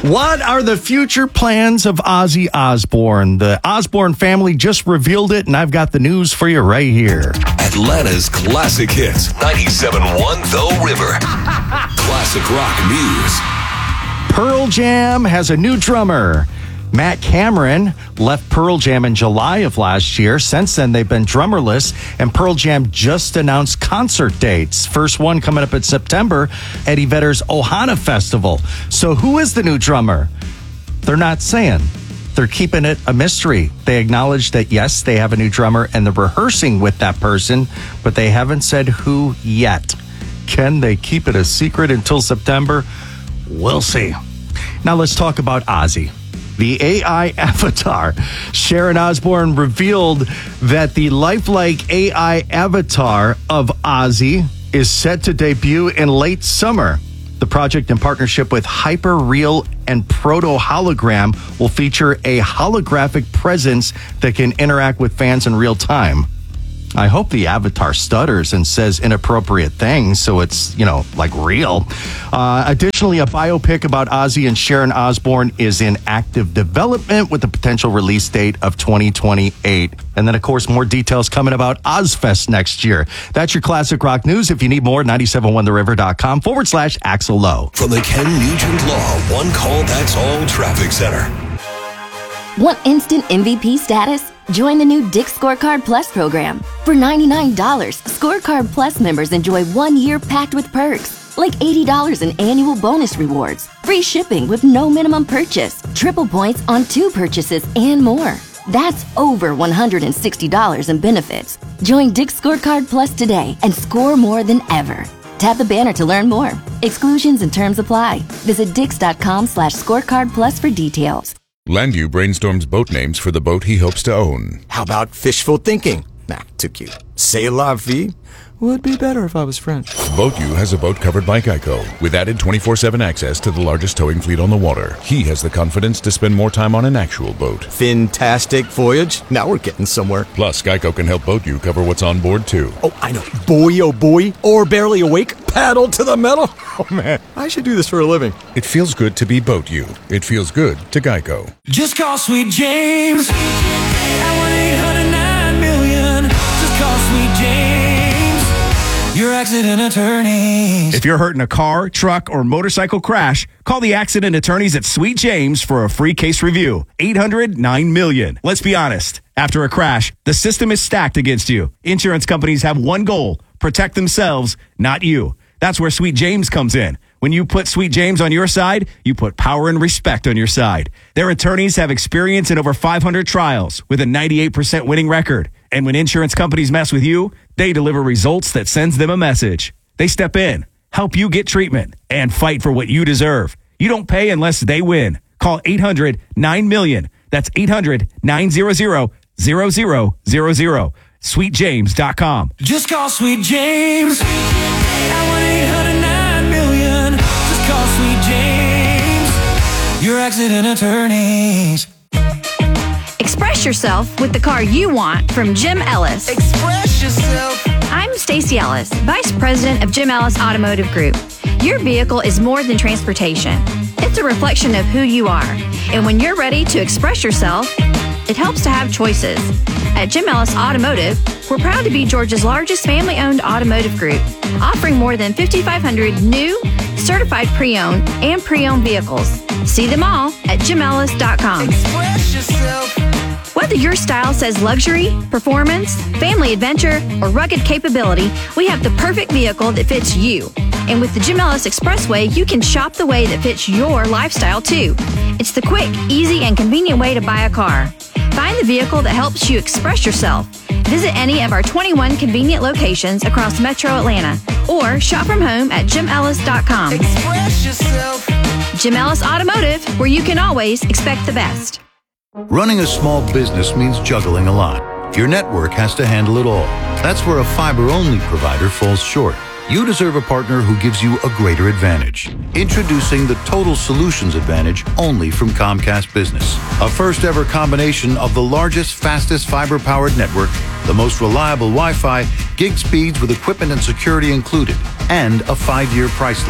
What are the future plans of Ozzy Osbourne? The Osbourne family just revealed it, and I've got the news for you right here. Atlanta's classic hits, 97.1 The River. Classic rock news. Pearl Jam has a new drummer. Matt Cameron left Pearl Jam in July of last year. Since then, they've been drummerless, and Pearl Jam just announced concert dates. First one coming up in September, Eddie Vedder's Ohana Festival. So who is the new drummer? They're not saying. They're keeping it a mystery. They acknowledge that, yes, they have a new drummer, and they're rehearsing with that person, but they haven't said who yet. Can they keep it a secret until September? We'll see. Now let's talk about Ozzy. The AI avatar. Sharon Osbourne revealed that the lifelike AI avatar of Ozzy is set to debut in late summer. The project, in partnership with Hyperreal and Proto Hologram, will feature a holographic presence that can interact with fans in real time. I hope the avatar stutters and says inappropriate things so it's, like real. Additionally, a biopic about Ozzy and Sharon Osbourne is in active development with a potential release date of 2028. And then, of course, more details coming about Ozfest next year. That's your classic rock news. If you need more, 971theriver.com/Axel Lowe. From the Ken Nugent Law One Call That's All Traffic Center. Want instant MVP status? Join the new Dick's Scorecard Plus program. For $99, Scorecard Plus members enjoy 1 year packed with perks, like $80 in annual bonus rewards, free shipping with no minimum purchase, triple points on 2 purchases, and more. That's over $160 in benefits. Join Dick's Scorecard Plus today and score more than ever. Tap the banner to learn more. Exclusions and terms apply. Visit dix.com/scorecard plus for details. Landu brainstorms boat names for the boat he hopes to own. How about fishful thinking? Nah, too cute. C'est la vie? Would be better if I was French. BoatU has a boat covered by Geico with added 24/7 access to the largest towing fleet on the water. He has the confidence to spend more time on an actual boat. Fantastic voyage. Now we're getting somewhere. Plus, Geico can help BoatU cover what's on board, too. Oh, I know. Boy, oh boy. Or barely awake. Paddle to the metal. Oh, man. I should do this for a living. It feels good to be BoatU. It feels good to Geico. Just call Sweet James at 1-800-9-million. Just call Sweet James, your accident attorneys. If you're hurt in a car, truck, or motorcycle crash, call the accident attorneys at Sweet James for a free case review. 800-9-million. Let's be honest. After a crash, the system is stacked against you. Insurance companies have one goal: protect themselves, not you. That's where Sweet James comes in. When you put Sweet James on your side, you put power and respect on your side. Their attorneys have experience in over 500 trials with a 98% winning record. And when insurance companies mess with you, they deliver results that sends them a message. They step in, help you get treatment, and fight for what you deserve. You don't pay unless they win. Call 800-9-million. That's 800-900-0000. SweetJames.com. Just call Sweet James at 1-800-9-million. Just call Sweet James, your accident attorneys. Express yourself with the car you want from Jim Ellis. Express yourself. I'm Stacey Ellis, Vice President of Jim Ellis Automotive Group. Your vehicle is more than transportation. It's a reflection of who you are. And when you're ready to express yourself, it helps to have choices. At Jim Ellis Automotive, we're proud to be Georgia's largest family-owned automotive group, offering more than 5,500 new, certified pre-owned, and pre-owned vehicles. See them all at jimellis.com. Express yourself. Whether your style says luxury, performance, family adventure, or rugged capability, we have the perfect vehicle that fits you. And with the Jim Ellis Expressway, you can shop the way that fits your lifestyle too. It's the quick, easy, and convenient way to buy a car. Find the vehicle that helps you express yourself. Visit any of our 21 convenient locations across Metro Atlanta or shop from home at jimellis.com. Express yourself. Jim Ellis Automotive, where you can always expect the best. Running a small business means juggling a lot. Your network has to handle it all. That's where a fiber-only provider falls short. You deserve a partner who gives you a greater advantage. Introducing the Total Solutions Advantage only from Comcast Business. A first-ever combination of the largest, fastest fiber-powered network, the most reliable Wi-Fi, gig speeds with equipment and security included, and a 5-year price lock.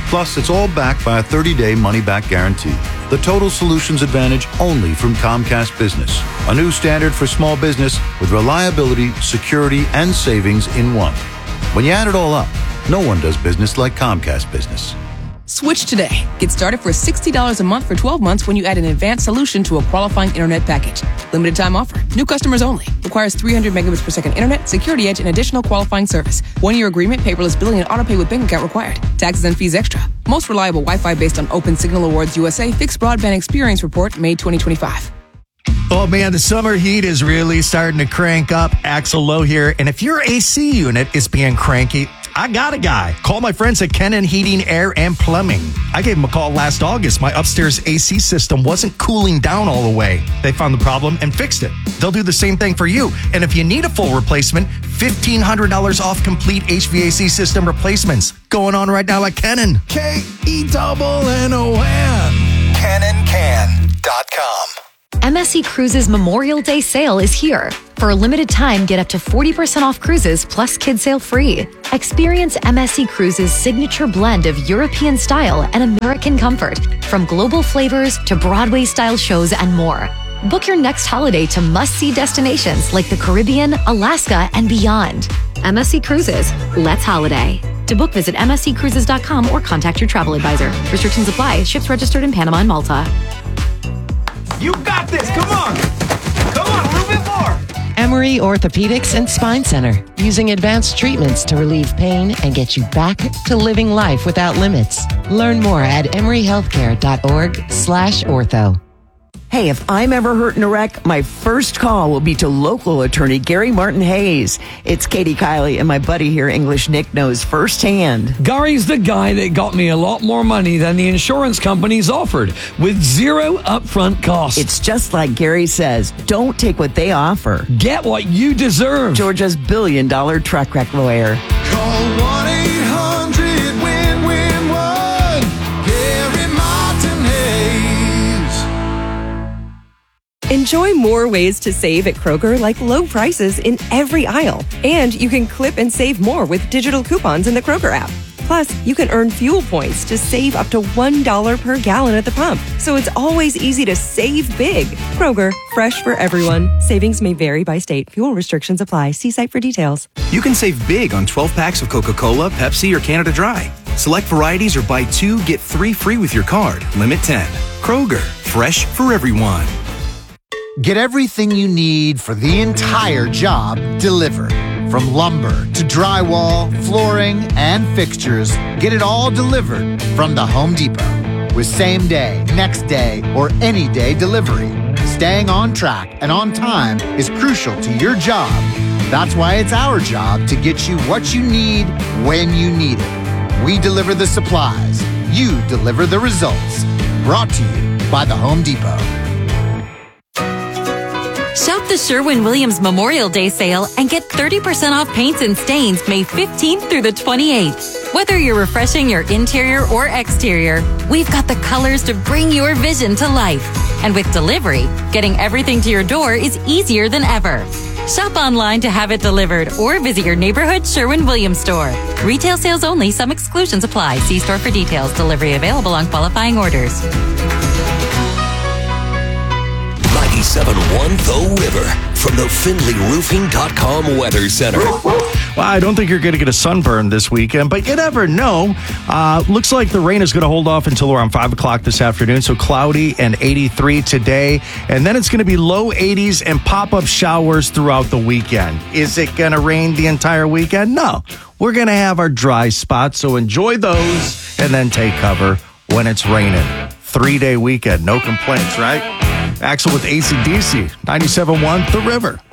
Plus, it's all backed by a 30-day money-back guarantee. The Total Solutions Advantage only from Comcast Business. A new standard for small business with reliability, security, and savings in one. When you add it all up, no one does business like Comcast Business. Switch today. Get started for $60 a month for 12 months when you add an advanced solution to a qualifying internet package. Limited time offer. New customers only. Requires 300 megabits per second internet, security edge, and additional qualifying service. 1-year agreement, paperless billing, and autopay with bank account required. Taxes and fees extra. Most reliable Wi-Fi based on Open Signal Awards USA Fixed Broadband Experience Report, May 2025. Oh man, the summer heat is really starting to crank up. Axel Lowe here. And if your AC unit is being cranky, I got a guy. Call my friends at Kennan Heating, Air, and Plumbing. I gave them a call last August. My upstairs AC system wasn't cooling down all the way. They found the problem and fixed it. They'll do the same thing for you. And if you need a full replacement, $1,500 off complete HVAC system replacements. Going on right now at Kennan. KENNON. KennonCan.com. MSC Cruises Memorial Day sale is here. For a limited time, get up to 40% off cruises plus kids sail free. Experience MSC Cruises' signature blend of European style and American comfort, from global flavors to Broadway-style shows and more. Book your next holiday to must-see destinations like the Caribbean, Alaska, and beyond. MSC Cruises, let's holiday. To book, visit msccruises.com or contact your travel advisor. Restrictions apply. Ships registered in Panama and Malta. You got this. Come on. Come on, a little bit more. Emory Orthopedics and Spine Center, using advanced treatments to relieve pain and get you back to living life without limits. Learn more at emoryhealthcare.org/ortho. Hey, if I'm ever hurt in a wreck, my first call will be to local attorney Gary Martin Hayes. It's Katie Kiley, and my buddy here, English Nick, knows firsthand. Gary's the guy that got me a lot more money than the insurance companies offered, with zero upfront costs. It's just like Gary says, don't take what they offer. Get what you deserve. Georgia's billion-dollar truck wreck lawyer. Call 1-800-WIN-WIN-1. Gary Martin Hayes. Enjoy more ways to save at Kroger, like low prices in every aisle. And you can clip and save more with digital coupons in the Kroger app. Plus, you can earn fuel points to save up to $1 per gallon at the pump. So it's always easy to save big. Kroger, fresh for everyone. Savings may vary by state. Fuel restrictions apply. See site for details. You can save big on 12 packs of Coca-Cola, Pepsi, or Canada Dry. Select varieties or buy 2, get 3 free with your card. Limit 10. Kroger, fresh for everyone. Get everything you need for the entire job delivered. From lumber to drywall, flooring, and fixtures, get it all delivered from the Home Depot. With same day, next day, or any day delivery. Staying on track and on time is crucial to your job. That's why it's our job to get you what you need when you need it. We deliver the supplies. You deliver the results. Brought to you by the Home Depot. Shop the Sherwin-Williams Memorial Day sale and get 30% off paints and stains May 15th through the 28th. Whether you're refreshing your interior or exterior, we've got the colors to bring your vision to life. And with delivery, getting everything to your door is easier than ever. Shop online to have it delivered or visit your neighborhood Sherwin-Williams store. Retail sales only. Some exclusions apply. See store for details. Delivery available on qualifying orders. 97.1 The River from the FindlayRoofing.com Weather Center. Well, I don't think you're going to get a sunburn this weekend, but you never know. Looks like the rain is going to hold off until around 5 o'clock this afternoon, so cloudy and 83 today. And then it's going to be low 80s and pop-up showers throughout the weekend. Is it going to rain the entire weekend? No. We're going to have our dry spots, so enjoy those and then take cover when it's raining. 3-day weekend, no complaints, right? Axel with AC/DC, 97.1 The River.